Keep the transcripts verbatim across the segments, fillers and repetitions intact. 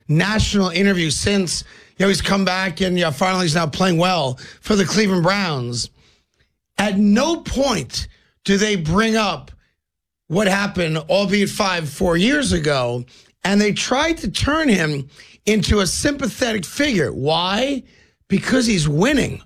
national interview since you know, he's come back and you know, finally he's now playing well for the Cleveland Browns. At no point do they bring up what happened, albeit five, four years ago, and they tried to turn him into a sympathetic figure. Why? Because he's winning.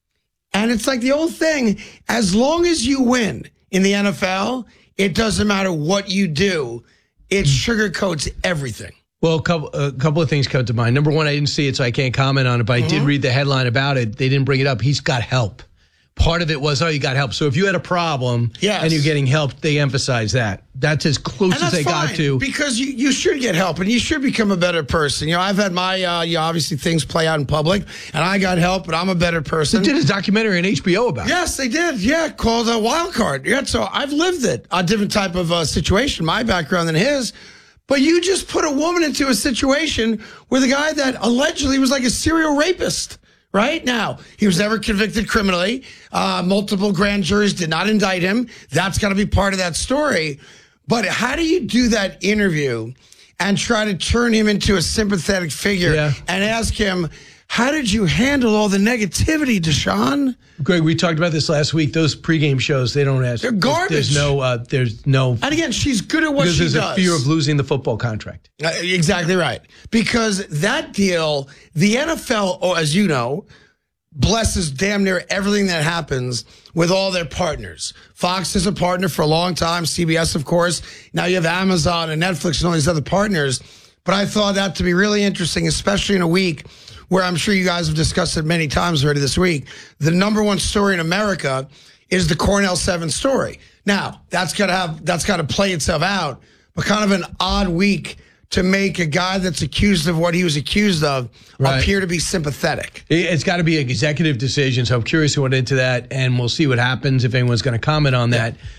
And it's like the old thing, as long as you win in the N F L, it doesn't matter what you do. It sugarcoats everything. Well, a couple, a couple of things come to mind. Number one, I didn't see it, so I can't comment on it, but I mm-hmm. did read the headline about it. They didn't bring it up. He's got help. Part of it was, oh, you got help. So if you had a problem yes. and you're getting help, they emphasize that. That's as close as they fine, got to. Because you, you should get help and you should become a better person. You know, I've had my, uh, you know, obviously things play out in public and I got help, but I'm a better person. They did a documentary on H B O about it. Yes, they did. Yeah, called a Wild Card. Yeah, so I've lived it. A different type of uh, situation, my background than his. But you just put a woman into a situation with a guy that allegedly was like a serial rapist. Right now, he was never convicted criminally. Uh, multiple grand juries did not indict him. That's got to be part of that story. But how do you do that interview and try to turn him into a sympathetic figure yeah. and ask him, how did you handle all the negativity, Deshaun? Greg, we talked about this last week. Those pregame shows, they don't ask. They're garbage. There's, there's no, uh, there's no. And again, she's good at what she does. There's a fear of losing the football contract. Uh, exactly right. Because that deal, the N F L, oh, as you know, blesses damn near everything that happens with all their partners. Fox is a partner for a long time. C B S, of course. Now you have Amazon and Netflix and all these other partners. But I thought that to be really interesting, especially in a week where I'm sure you guys have discussed it many times already this week. The number one story in America is the Cornell seven story. Now, that's got to have, that's got to play itself out, but kind of an odd week to make a guy that's accused of what he was accused of right. appear to be sympathetic. It's got to be an executive decision, so I'm curious who went into that, and we'll see what happens if anyone's going to comment on that. Yeah.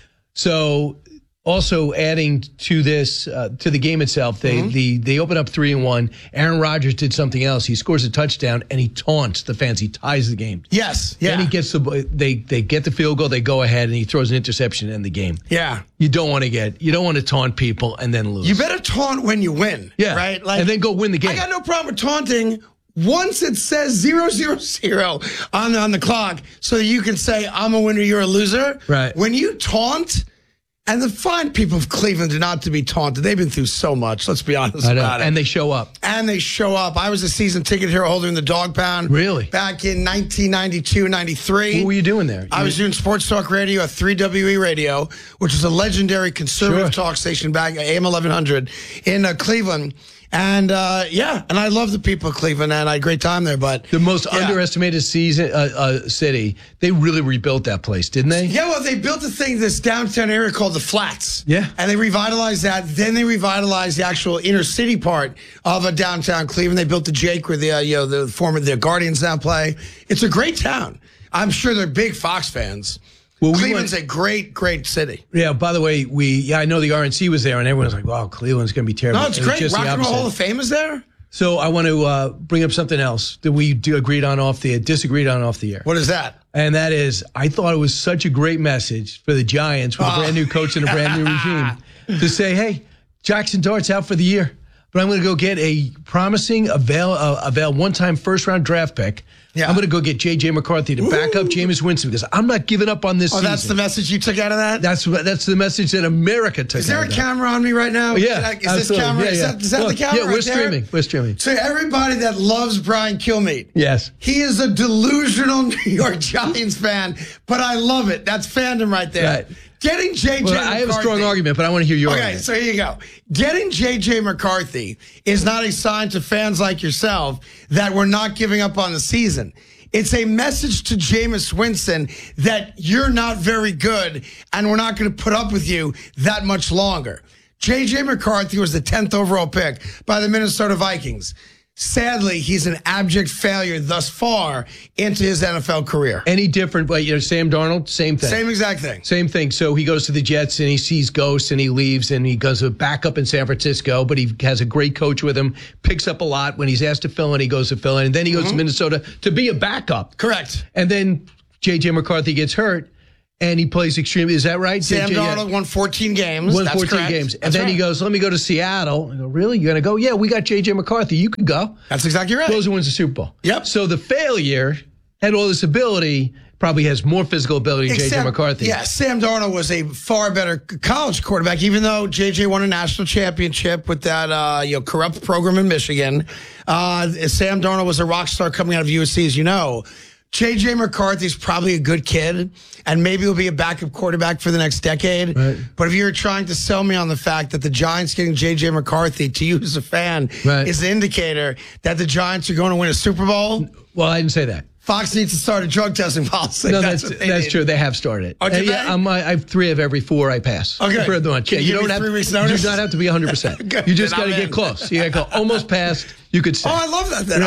So also adding to this, uh, to the game itself, they mm-hmm. the they open up three and one. Aaron Rodgers did something else. He scores a touchdown and he taunts the fans. He ties the game. Yes, yeah. Then he gets the they they get the field goal. They go ahead and he throws an interception in the game. Yeah, you don't want to get you don't want to taunt people and then lose. You better taunt when you win. Yeah, right. Like, and then go win the game. I got no problem with taunting once it says zero zero zero on on the clock, so that you can say I'm a winner, you're a loser. Right. When you taunt. And the fine people of Cleveland are not to be taunted. They've been through so much. Let's be honest about it. And they show up. And they show up. I was a season ticket here holder in the Dog Pound. Really? Back in nineteen ninety-two, ninety-three. What were you doing there? I you was doing sports talk radio at three W E Radio, which was a legendary conservative sure. talk station back at A M eleven hundred in uh, Cleveland. And, uh, yeah, and I love the people of Cleveland, and I had a great time there. But the most yeah. underestimated season, uh, uh, city, they really rebuilt that place, didn't they? Yeah, well, they built a thing, this downtown area called the Flats. Yeah. And they revitalized that. Then they revitalized the actual inner city part of a downtown Cleveland. They built the Jake, where the, uh, you know, the former the Guardians now play. It's a great town. I'm sure they're big Fox fans. Well, we Cleveland's went, a great, great city. Yeah, by the way, we yeah, I know the R N C was there, and everyone was like, wow, Cleveland's going to be terrible. No, it's great. Rock and Roll Hall of Fame is there? So I want to uh, bring up something else that we do agreed on off the disagreed on off the air. What is that? And that is, I thought it was such a great message for the Giants with oh. a brand new coach and a brand new regime to say, hey, Jackson Dart's out for the year, but I'm going to go get a promising avail, uh, avail one-time first-round draft pick. Yeah. I'm going to go get J J. McCarthy to Ooh. back up Jameis Winston because I'm not giving up on this oh, season. That's the message you took out of that? That's that's the message that America took out of that. Is there a camera on me right now? Yeah. Is this camera? Yeah, yeah. Is that, is that Look, the camera Yeah, we're right streaming. There? We're streaming. So everybody that loves Brian Kilmeade. Yes. He is a delusional New York Giants fan, but I love it. That's fandom right there. Right. Getting J J. Well, McCarthy. I have a strong argument, but I want to hear your okay, argument. So here you go. Getting J J. McCarthy is not a sign to fans like yourself that we're not giving up on the season. It's a message to Jameis Winston that you're not very good and we're not going to put up with you that much longer. J J. McCarthy was the tenth overall pick by the Minnesota Vikings. Sadly, he's an abject failure thus far into his N F L career. Any different, but you know, Sam Darnold, same thing. Same exact thing. Same thing. So he goes to the Jets and he sees ghosts and he leaves and he goes to backup in San Francisco, but he has a great coach with him, picks up a lot. When he's asked to fill in, he goes to fill in, and then he goes mm-hmm. to Minnesota to be a backup. Correct. And then J J. McCarthy gets hurt. and he plays extremely. Is that right? Sam J J, Darnold yeah. won fourteen games. Won That's fourteen correct. games. And That's then right. he goes, let me go to Seattle. I go, really? You're going to go? Yeah, we got J J McCarthy. You could go. That's exactly right. Goes and wins the Super Bowl. Yep. So the failure had all this ability, probably has more physical ability than J J McCarthy. Yeah, Sam Darnold was a far better college quarterback, even though J J won a national championship with that uh, you know corrupt program in Michigan. Uh, Sam Darnold was a rock star coming out of U S C, as you know. J J McCarthy's probably a good kid, and maybe he'll be a backup quarterback for the next decade. Right. But if you're trying to sell me on the fact that the Giants getting J J McCarthy, to you as a fan, right. is an indicator that the Giants are going to win a Super Bowl, well, I didn't say that. Fox needs to start a drug testing policy. No, that's that's that's, that's true. They have started. Oh, did Uh, yeah, they? I'm, I have three of every four I pass. Okay. For the one. Can Yeah, you you give don't me have three weeks you notice? do not have to be one hundred percent. Good. You just Then got to I'm get in. close. You got to go almost past. You could say. Oh, I love that. Then.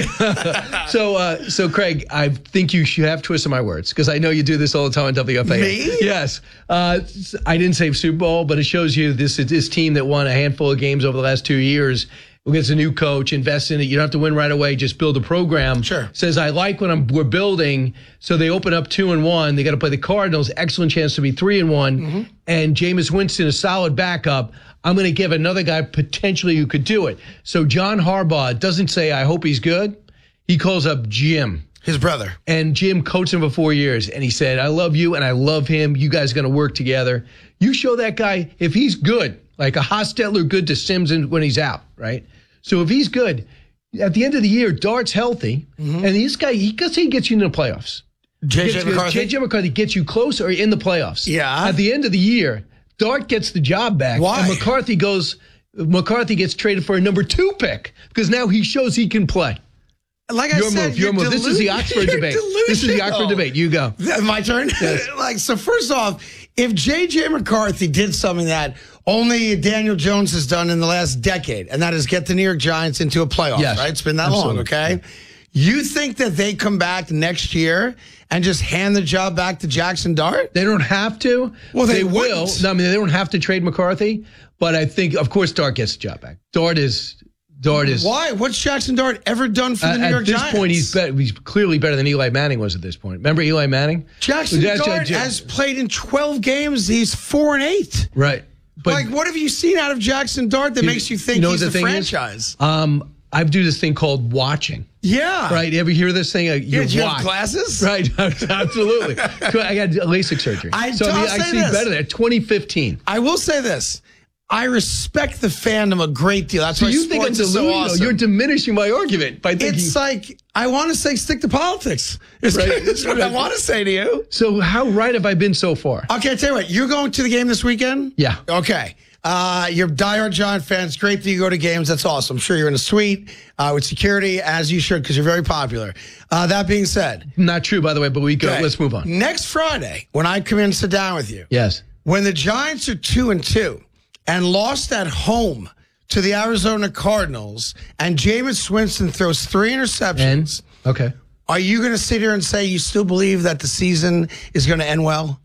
Right. so, uh, so Craig, I think you should have twisted my words because I know you do this all the time on W F A. Me? Yes. Uh, I didn't say Super Bowl, but it shows you this this team that won a handful of games over the last two years. Gets a new coach, invest in it. You don't have to win right away. Just build a program. Sure. Says I like what I'm we're building. So they open up two and one. They got to play the Cardinals. Excellent chance to be three and one. Mm-hmm. And Jameis Winston, a solid backup. I'm going to give another guy potentially who could do it. So John Harbaugh doesn't say I hope he's good. He calls up Jim. His brother. And Jim coached him for four years. And he said, I love you and I love him. You guys are going to work together. You show that guy, if he's good, like a Hostetler good to Sims when he's out, right? So if he's good, at the end of the year, Dart's healthy. Mm-hmm. And this guy, he, he gets you in the playoffs. J J McCarthy? J J McCarthy gets you close or in the playoffs. Yeah. At the end of the year, Dart gets the job back. Why? And McCarthy goes, McCarthy gets traded for a number two pick because now he shows he can play. Like I your said, move, your move. This is the Oxford debate. This is the Oxford debate. You go. My turn? Yes. Like, so first off, if J J McCarthy did something that only Daniel Jones has done in the last decade, and that is get the New York Giants into a playoff, yes, right? It's been that absolutely. long, okay? You think that they come back next year and just hand the job back to Jackson Dart? They don't have to. Well, they, they will. wouldn't. No, I mean, they don't have to trade McCarthy, but I think, of course, Dart gets the job back. Dart is... Dart is Why? What's Jackson Dart ever done for the uh, New York At this Giants? point, he's be- he's clearly better than Eli Manning was at this point. Remember Eli Manning? Jackson Well, Dart Jack- has played in twelve games. He's four and eight. Right. But like, what have you seen out of Jackson Dart that you, makes you think you know he's what a the thing franchise? Is? Um, I do this thing called watching. Yeah. Right. You ever hear this thing? Uh, you Yeah, do you watch. have glasses? Right. Absolutely. I got LASIK surgery. I- so I, mean, I'll I say see this. better there. twenty fifteen. I will say this. I respect the fandom a great deal. That's So why you think I'm sports is so delusional? awesome. You're diminishing my argument by thinking. It's like, I want to say stick to politics. It's, Right. it's what I want to say to you. So how right have I been so far? Okay, I tell you what. You're going to the game this weekend? Yeah. Okay. Uh, you're diehard Giant fans. Great that you go to games. That's awesome. I'm sure you're in a suite uh, with security, as you should, because you're very popular. Uh, that being said. Not true, by the way, but we go. Okay, Let's move on. Next Friday, when I come in and sit down with you, Yes. when the Giants are two and two and lost at home to the Arizona Cardinals, and Jameis Winston throws three interceptions, And okay. are you going to sit here and say you still believe that the season is going to end well?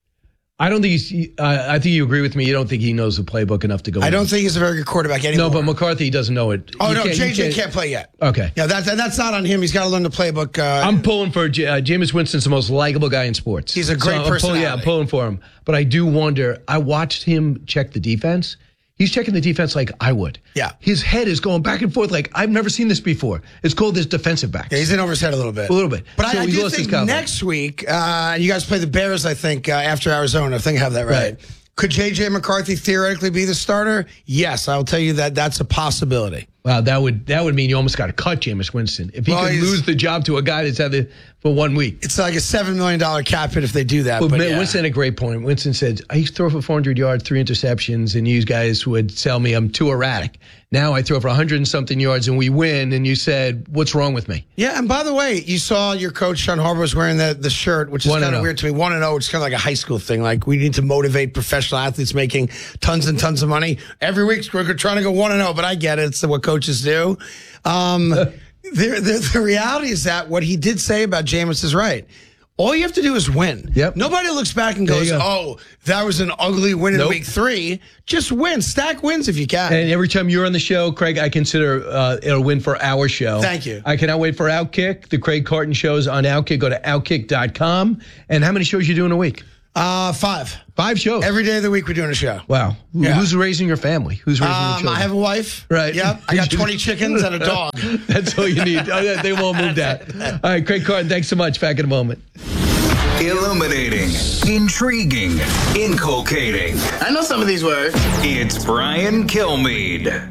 I don't think he's. Uh, I think you agree with me. You don't think he knows the playbook enough to go. I in. don't think he's a very good quarterback anymore. No, but McCarthy doesn't know it. Oh, You no, can't- you J J can't- can't play yet. Okay. Yeah, that's that's not on him. He's got to learn the playbook. Uh, I'm pulling for J- uh, Jameis Winston's the most likable guy in sports. He's a great I'm pulling, yeah, I'm personality. pulling for him. But I do wonder. I watched him check the defense. He's checking the defense like I would. Yeah. His head is going back and forth like I've never seen this before. It's called this defensive backs. yeah, he's in over his head a little bit. A little bit. But So I, I he do lost his think confidence. next week, uh, you guys play the Bears, I think, uh, after Arizona. I think I have that right. Right. Could J J McCarthy theoretically be the starter? Yes, I'll tell you that that's a possibility. Wow, that would that would mean you almost got to cut Jameis Winston if he Well, could he's- lose the job to a guy that's had it for one week. It's like a seven million dollars cap hit if they do that. Well, but man, yeah. Winston had a great point. Winston said, I used to throw for four hundred yards, three interceptions, and you guys would tell me I'm too erratic. Now I throw for one hundred and something yards and we win, and you said, what's wrong with me? Yeah, and by the way, you saw your coach, Sean Harbaugh, was wearing the, the shirt, which is One and kind of oh. weird to me. one and oh, it's kind of like a high school thing. Like, we need to motivate professional athletes making tons and tons of money. Every week, we're trying to go one and oh, but I get it. It's what coaches do. Um, the, the, the reality is that what he did say about Jameis is right. All you have to do is win. Yep. Nobody looks back and goes, There you go. oh, that was an ugly win in Nope. week three. Just win. Stack wins if you can. And every time you're on the show, Craig, I consider uh, it a win for our show. Thank you. I cannot wait for Outkick. The Craig Carton shows on Outkick. Go to outkick dot com. And how many shows you do in a week? Uh, five. Five shows. Every day of the week we're doing a show. Wow. Yeah. Who's raising your family? Who's raising your Um, children? I have a wife. Right. Yep. I got twenty chickens and a dog. That's all you need. Oh, yeah, they won't move that. All right, Craig Carton, thanks so much. Back in a moment. Illuminating, intriguing, inculcating. I know some of these words. It's Brian Kilmeade.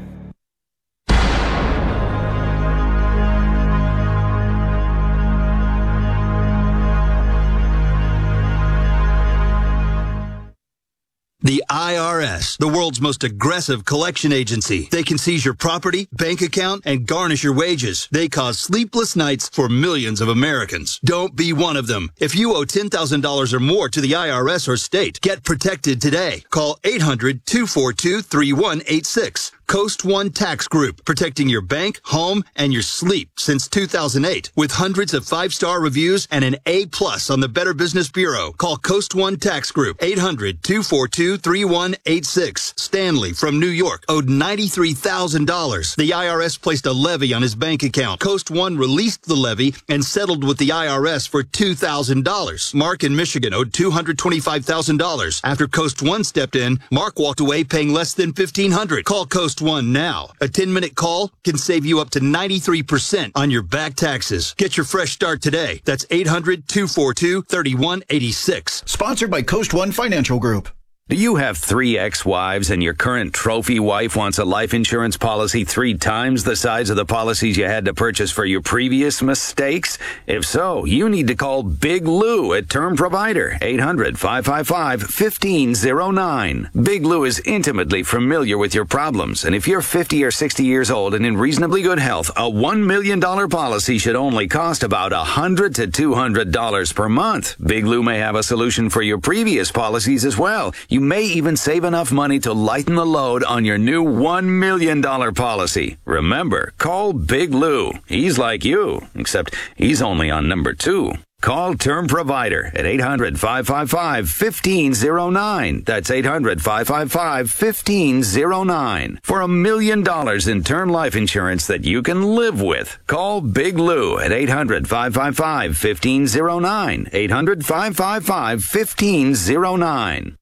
The I R S, the world's most aggressive collection agency. They can seize your property, bank account, and garnish your wages. They cause sleepless nights for millions of Americans. Don't be one of them. If you owe ten thousand dollars or more to the I R S or state, get protected today. Call eight hundred, two four two, three one eight six. Coast One Tax Group, protecting your bank, home, and your sleep since two thousand eight. With hundreds of five-star reviews and an A plus on the Better Business Bureau. Call Coast One Tax Group, eight hundred, two four two, three one eight six. Stanley from New York owed ninety-three thousand dollars. The I R S placed a levy on his bank account. Coast One released the levy and settled with the I R S for two thousand dollars. Mark in Michigan owed two hundred twenty-five thousand dollars. After Coast One stepped in, Mark walked away paying less than fifteen hundred dollars. Call Coast One now. A ten-minute call can save you up to ninety-three percent on your back taxes. Get your fresh start today. That's eight hundred, two four two, three one eight six. Sponsored by Coast One Financial Group. Do you have three ex-wives and your current trophy wife wants a life insurance policy three times the size of the policies you had to purchase for your previous mistakes? If so, you need to call Big Lou at Term Provider, eight hundred, five five five, one five zero nine. Big Lou is intimately familiar with your problems, and if you're fifty or sixty years old and in reasonably good health, a one million dollars policy should only cost about one hundred to two hundred dollars per month. Big Lou may have a solution for your previous policies as well. You You may even save enough money to lighten the load on your new one million dollars policy. Remember, call Big Lou. He's like you, except he's only on number two. Call Term Provider at eight hundred, five five five, one five zero nine. That's eight hundred, five five five, one five zero nine. For a million dollars in term life insurance that you can live with. Call Big Lou at eight hundred, five five five, one five zero nine. eight hundred, five five five, one five zero nine.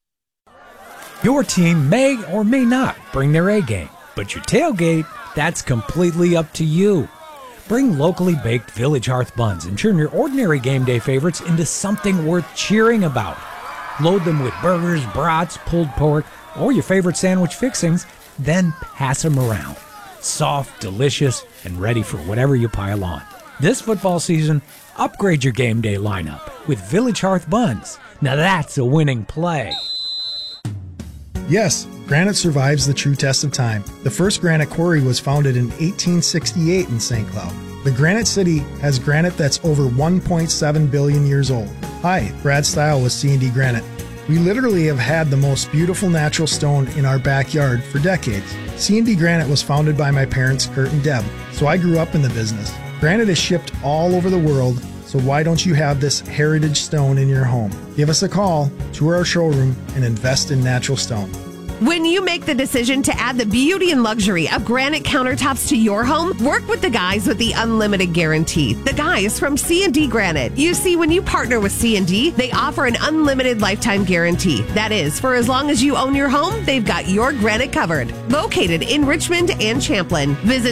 Your team may or may not bring their A game, but your tailgate, that's completely up to you. Bring locally baked Village Hearth buns and turn your ordinary game day favorites into something worth cheering about. Load them with burgers, brats, pulled pork, or your favorite sandwich fixings, then pass them around. Soft, delicious, and ready for whatever you pile on. This football season, upgrade your game day lineup with Village Hearth buns. Now that's a winning play. Yes, granite survives the true test of time. The first granite quarry was founded in eighteen sixty-eight in Saint Cloud. The Granite City has granite that's over one point seven billion years old. Hi, Brad Stile with C and D Granite. We literally have had the most beautiful natural stone in our backyard for decades. C and D Granite was founded by my parents, Kurt and Deb, so I grew up in the business. Granite is shipped all over the world, so why don't you have this heritage stone in your home? Give us a call, tour our showroom, and invest in natural stone. When you make the decision to add the beauty and luxury of granite countertops to your home, work with the guys with the unlimited guarantee. The guys from C and D Granite. You see, when you partner with C and D, they offer an unlimited lifetime guarantee. That is, for as long as you own your home, they've got your granite covered. Located in Richmond and Champlin. Visit